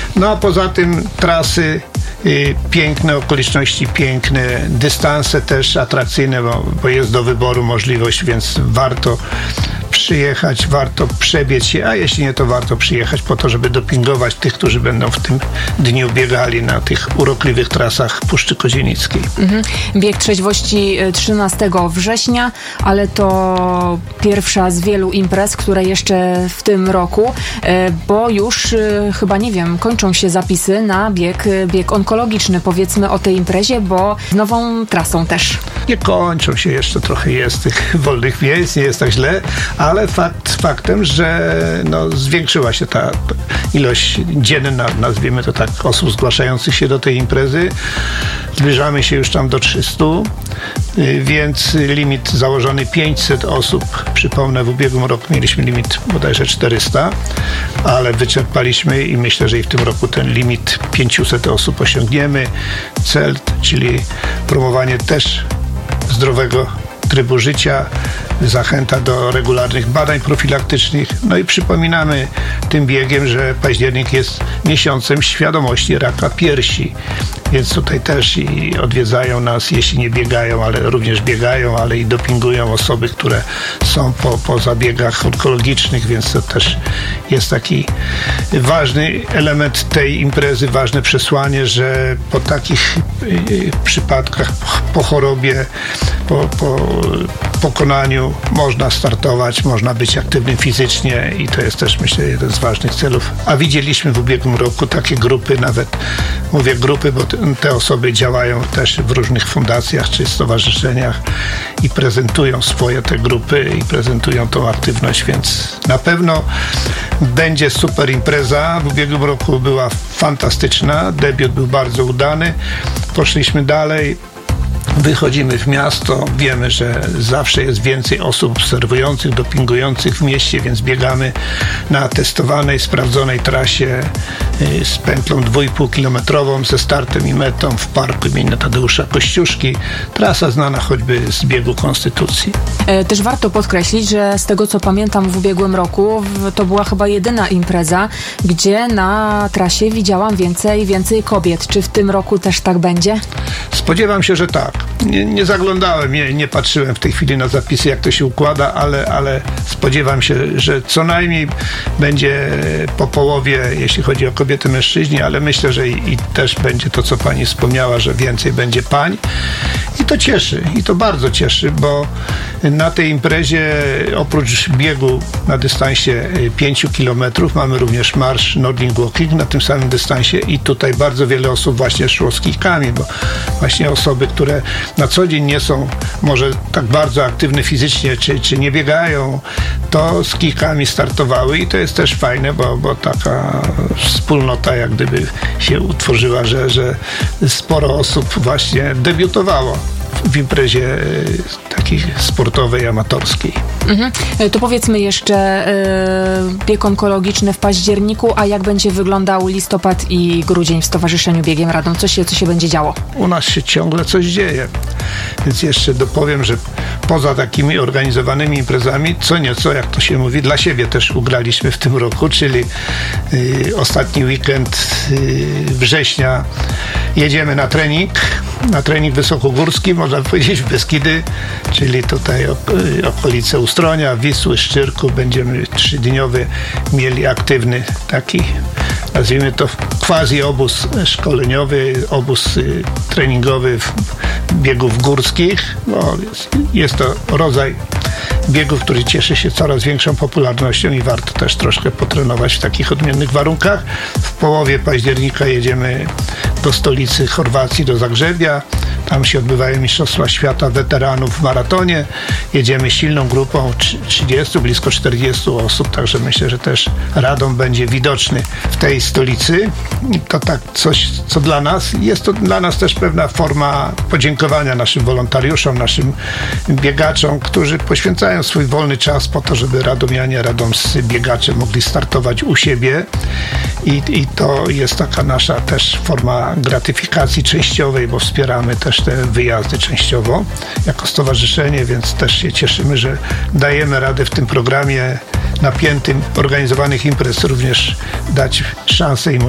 No a poza tym trasy piękne, okoliczności piękne, dystanse też atrakcyjne, bo jest do wyboru możliwość, więc warto przyjechać, warto przebiec się, a jeśli nie, to warto przyjechać po to, żeby dopingować tych, którzy będą w tym dniu biegali na tych urokliwych trasach Puszczy Kozienickiej. Bieg trzeźwości 13 września, ale to pierwsza z wielu imprez, które jeszcze w tym roku, bo już chyba, nie wiem, kończą się zapisy na bieg onkologiczny. Powiedzmy o tej imprezie, bo z nową trasą też. Nie kończą się, jeszcze trochę jest tych wolnych miejsc, nie jest tak źle, ale faktem, że zwiększyła się ta ilość dzienna, nazwijmy to tak, osób zgłaszających się do tej imprezy. Zbliżamy się już tam do 300, więc limit założony 500 osób. Przypomnę, w ubiegłym roku mieliśmy limit bodajże 400, ale wyczerpaliśmy i myślę, że i w tym roku ten limit 500 osób osiągniemy. Cel, czyli promowanie też zdrowego trybu życia, zachęta do regularnych badań profilaktycznych. No i przypominamy tym biegiem, że październik jest miesiącem świadomości raka piersi. Więc tutaj też i odwiedzają nas, jeśli nie biegają, ale również biegają, ale i dopingują osoby, które są po zabiegach onkologicznych, więc to też jest taki ważny element tej imprezy, ważne przesłanie, że po takich przypadkach, po chorobie, po pokonaniu można startować, można być aktywnym fizycznie i to jest też, myślę, jeden z ważnych celów. A widzieliśmy w ubiegłym roku takie grupy, nawet mówię grupy, bo te osoby działają też w różnych fundacjach czy stowarzyszeniach i prezentują swoje te grupy i prezentują tą aktywność, więc na pewno będzie super impreza. W ubiegłym roku była fantastyczna, debiut był bardzo udany, poszliśmy dalej. Wychodzimy w miasto, wiemy, że zawsze jest więcej osób obserwujących, dopingujących w mieście, więc biegamy na testowanej, sprawdzonej trasie z pętlą 2,5-kilometrową, ze startem i metą w parku imienia Tadeusza Kościuszki. Trasa znana choćby z biegu Konstytucji. Też warto podkreślić, że z tego co pamiętam w ubiegłym roku to była chyba jedyna impreza, gdzie na trasie widziałam więcej kobiet. Czy w tym roku też tak będzie? Spodziewam się, że tak. Nie zaglądałem, nie patrzyłem w tej chwili na zapisy, jak to się układa, ale spodziewam się, że co najmniej będzie po połowie, jeśli chodzi o kobiety, mężczyźni, ale myślę, że i też będzie to, co pani wspomniała, że więcej będzie pań. I to cieszy, i to bardzo cieszy, bo na tej imprezie oprócz biegu na dystansie 5 kilometrów mamy również marsz Nordic Walking na tym samym dystansie i tutaj bardzo wiele osób właśnie szło z kijkami, bo właśnie osoby, które na co dzień nie są może tak bardzo aktywne fizycznie, czy nie biegają, to z kijkami startowały i to jest też fajne, bo taka wspólnota jak gdyby się utworzyła, że sporo osób właśnie debiutowało w imprezie takiej sportowej, amatorskiej. To powiedzmy jeszcze bieg onkologiczny w październiku, a jak będzie wyglądał listopad i grudzień w Stowarzyszeniu Biegiem Radom? Co się będzie działo? U nas się ciągle coś dzieje, więc jeszcze dopowiem, że poza takimi organizowanymi imprezami, co nieco, jak to się mówi, dla siebie też ugraliśmy w tym roku, czyli ostatni weekend września jedziemy na trening wysokogórski, można powiedzieć w Beskidy, czyli tutaj okolice Ustronia, Wisły, Szczyrku. Będziemy 3-dniowy mieli aktywny taki, nazwijmy to quasi obóz szkoleniowy, obóz treningowy biegów górskich. No, jest to rodzaj biegów, który cieszy się coraz większą popularnością i warto też troszkę potrenować w takich odmiennych warunkach. W połowie października jedziemy do stolicy Chorwacji, do Zagrzebia. Tam się odbywają Mistrzostwa Świata Weteranów w maratonie. Jedziemy silną grupą 30, blisko 40 osób, także myślę, że też Radom będzie widoczny w tej stolicy. To tak coś, co dla nas, jest to dla nas też pewna forma podziękowania naszym wolontariuszom, naszym biegaczom, którzy poświęcają swój wolny czas po to, żeby radomianie, radomscy biegacze mogli startować u siebie i to jest taka nasza też forma gratyfikacji częściowej, bo wspieramy też te wyjazdy częściowo jako stowarzyszenie, więc też się cieszymy, że dajemy radę w tym programie napiętym organizowanych imprez również dać szansę i